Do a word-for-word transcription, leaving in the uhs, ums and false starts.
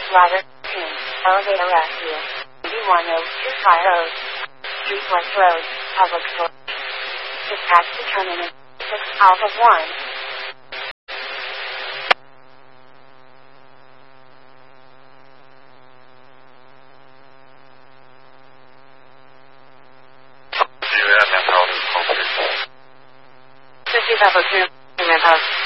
Ladder, team, elevator rescue. B one oh two five oh. Street West Road, Public Store. Dispatch to terminus, six Alpha one. 这是大头区，里面的。